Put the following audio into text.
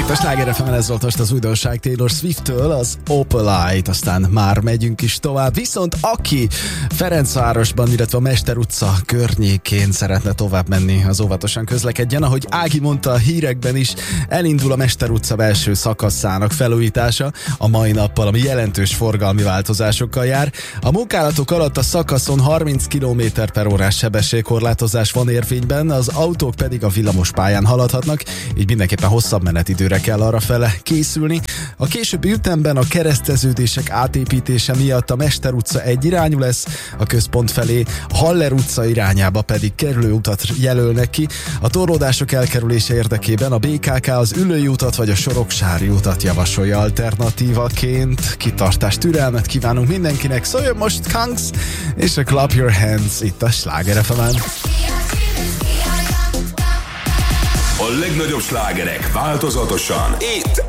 Itt a Sláger FM-en ez volt most az újdonság Taylor Swift-től, az Opalite, aztán már megyünk is tovább. Viszont aki Ferencvárosban, illetve a Mester utca környékén szeretne tovább menni, az óvatosan közlekedjen. Ahogy Ági mondta a hírekben is, elindul a Mester utca belső szakaszának felújítása a mai nappal, ami jelentős forgalmi változásokkal jár. A munkálatok alatt a szakaszon 30 km/h sebességkorlátozás van érvényben, az autók pedig a villamospályán haladhatnak, így mindenképpen hosszabb menetidőre kell arrafele készülni. A későbbi ütemben a kereszteződések átépítése miatt a Mester utca egyirányú lesz, a központ felé, Haller utca irányába pedig kerülőutat jelölnek ki. A torlódások elkerülése érdekében a BKK az Üllői utat vagy a Soroksári utat javasolja alternatívaként. Kitartást, türelmet kívánunk mindenkinek, szóljon most Kangs és a Clap Your Hands itt a Sláger FM-en. A legnagyobb slágerek változatosan itt